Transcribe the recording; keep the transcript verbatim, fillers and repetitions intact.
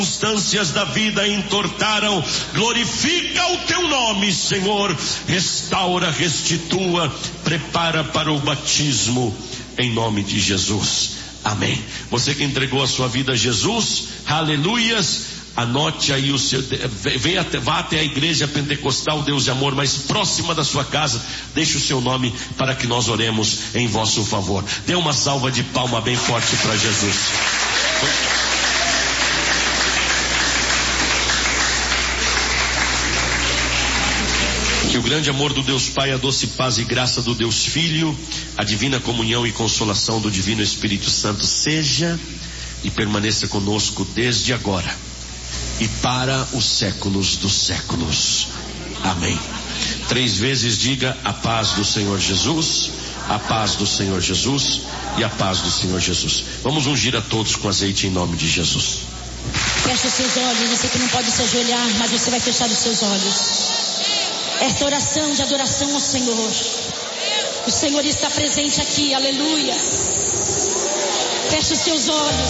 circunstâncias da vida entortaram. Glorifica o teu nome, Senhor. Restaura, restitua, prepara para o batismo, em nome de Jesus. Amém. Você que entregou a sua vida a Jesus, aleluias, anote aí o seu, venha até, vá até a igreja pentecostal Deus de Amor mais próxima da sua casa, deixe o seu nome para que nós oremos em vosso favor. Dê uma salva de palma bem forte para Jesus. Que o grande amor do Deus Pai, a doce paz e graça do Deus Filho, a divina comunhão e consolação do Divino Espírito Santo seja e permaneça conosco desde agora e para os séculos dos séculos. Amém. Três vezes diga: a paz do Senhor Jesus, a paz do Senhor Jesus e a paz do Senhor Jesus. Vamos ungir a todos com azeite em nome de Jesus. Feche os seus olhos. Você que não pode se ajoelhar, mas você vai fechar os seus olhos. Esta oração de adoração ao Senhor. O Senhor está presente aqui, aleluia. Feche os seus olhos.